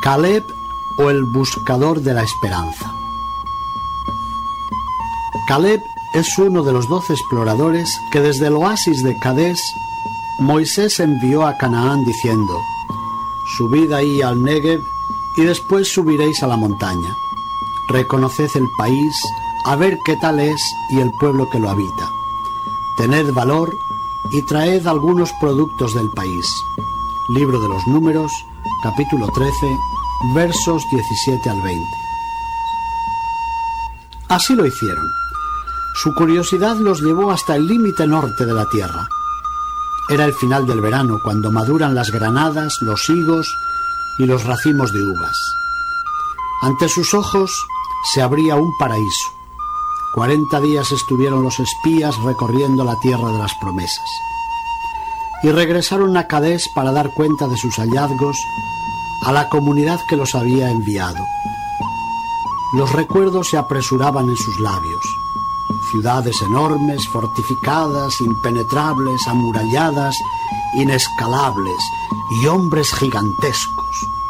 Caleb o el buscador de la esperanza. Caleb es uno de los 12 exploradores que desde el oasis de Cadés Moisés envió a Canaán diciendo: subid ahí al Negev y después subiréis a la montaña. Reconoced el país, a ver qué tal es y el pueblo que lo habita. Tened valor y traed algunos productos del país. Libro de los Números, capítulo 13, versos 17 al 20. Así lo hicieron. Su curiosidad los llevó hasta el límite norte de la tierra. Era el final del verano, cuando maduran las granadas, los higos y los racimos de uvas. Ante sus ojos se abría un paraíso. 40 días estuvieron los espías recorriendo la tierra de las promesas. Y regresaron a Cadés para dar cuenta de sus hallazgos a la comunidad que los había enviado. Los recuerdos se apresuraban en sus labios. Ciudades enormes, fortificadas, impenetrables, amuralladas, inescalables, y hombres gigantescos.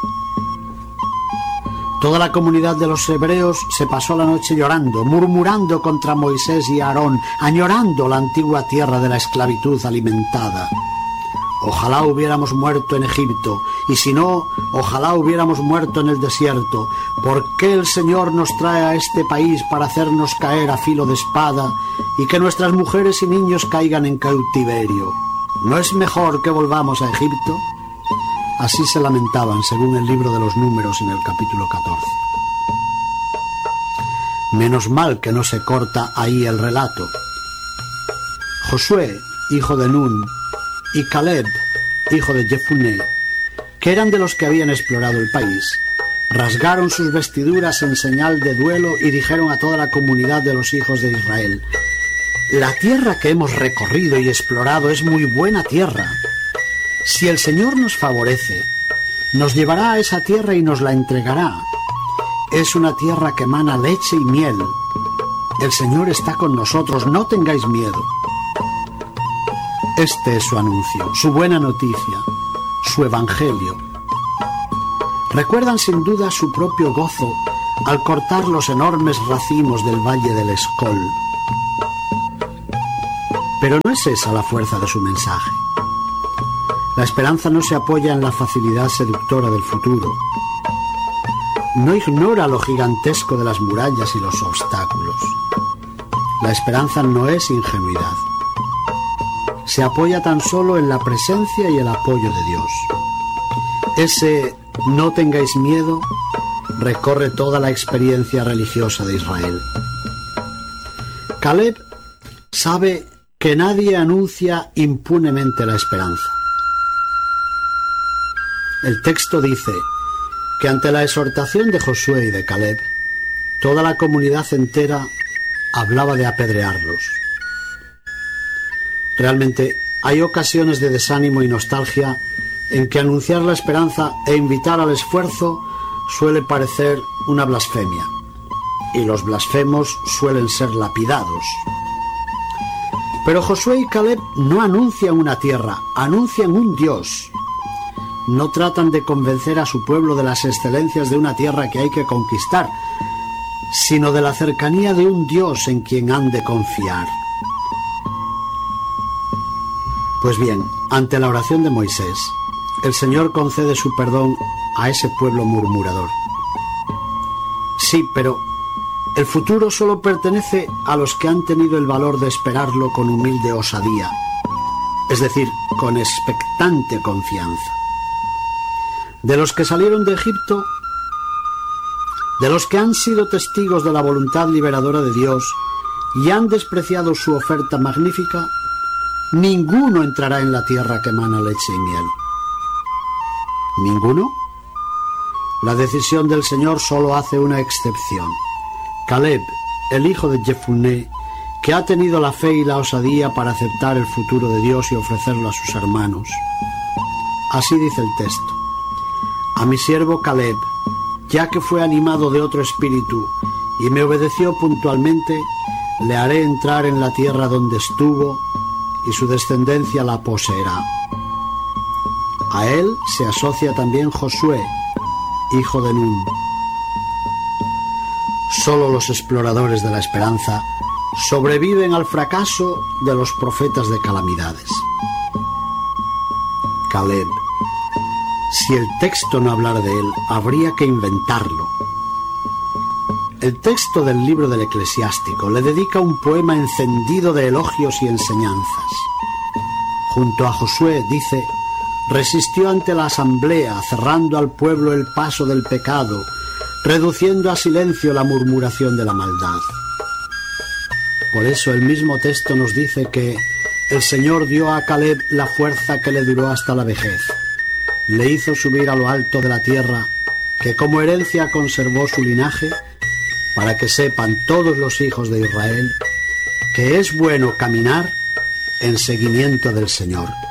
Toda la comunidad de los hebreos se pasó la noche llorando, murmurando contra Moisés y Aarón, añorando la antigua tierra de la esclavitud alimentada. Ojalá hubiéramos muerto en Egipto, y si no, ojalá hubiéramos muerto en el desierto. ¿Por qué el Señor nos trae a este país para hacernos caer a filo de espada y que nuestras mujeres y niños caigan en cautiverio? ¿No es mejor que volvamos a Egipto? Así se lamentaban, según el libro de los Números en el capítulo 14. Menos mal que no se corta ahí el relato. Josué, hijo de Nun, y Caleb, hijo de Jefuné, que eran de los que habían explorado el país, rasgaron sus vestiduras en señal de duelo y dijeron a toda la comunidad de los hijos de Israel: la tierra que hemos recorrido y explorado es muy buena tierra. Si el Señor nos favorece, nos llevará a esa tierra y nos la entregará. Es una tierra que emana leche y miel. El Señor está con nosotros, no tengáis miedo. Este es su anuncio, su buena noticia, su evangelio. Recuerdan sin duda su propio gozo al cortar los enormes racimos del valle del Escol. Pero no es esa la fuerza de su mensaje. La esperanza no se apoya en la facilidad seductora del futuro. No ignora lo gigantesco de las murallas y los obstáculos. La esperanza no es ingenuidad. Se apoya tan solo en la presencia y el apoyo de Dios. Ese "no tengáis miedo" recorre toda la experiencia religiosa de Israel. Caleb sabe que nadie anuncia impunemente la esperanza. El texto dice que ante la exhortación de Josué y de Caleb, toda la comunidad entera hablaba de apedrearlos. Realmente hay ocasiones de desánimo y nostalgia en que anunciar la esperanza e invitar al esfuerzo suele parecer una blasfemia, y los blasfemos suelen ser lapidados. Pero Josué y Caleb no anuncian una tierra, anuncian un Dios. No tratan de convencer a su pueblo de las excelencias de una tierra que hay que conquistar, sino de la cercanía de un Dios en quien han de confiar. Pues bien, ante la oración de Moisés, el Señor concede su perdón a ese pueblo murmurador. Sí, pero el futuro solo pertenece a los que han tenido el valor de esperarlo con humilde osadía, es decir, con expectante confianza. De los que salieron de Egipto, de los que han sido testigos de la voluntad liberadora de Dios y han despreciado su oferta magnífica, ninguno entrará en la tierra que emana leche y miel. ¿Ninguno? La decisión del Señor solo hace una excepción. Caleb, el hijo de Jefuné, que ha tenido la fe y la osadía para aceptar el futuro de Dios y ofrecerlo a sus hermanos. Así dice el texto: a mi siervo Caleb, ya que fue animado de otro espíritu y me obedeció puntualmente, le haré entrar en la tierra donde estuvo, y su descendencia la poseerá. A él se asocia también Josué, hijo de Nun. Solo los exploradores de la esperanza sobreviven al fracaso de los profetas de calamidades. Caleb. Si el texto no hablara de él, habría que inventarlo. El texto del libro del Eclesiástico le dedica un poema encendido de elogios y enseñanzas. Junto a Josué, dice, resistió ante la asamblea, cerrando al pueblo el paso del pecado, reduciendo a silencio la murmuración de la maldad. Por eso el mismo texto nos dice que el Señor dio a Caleb la fuerza que le duró hasta la vejez. Le hizo subir a lo alto de la tierra, que como herencia conservó su linaje, para que sepan todos los hijos de Israel que es bueno caminar en seguimiento del Señor.